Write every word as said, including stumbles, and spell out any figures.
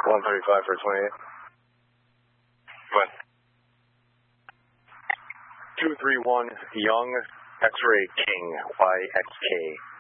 one thirty-five for twenty-eight. What? two three one Young X-Ray King, Y X K.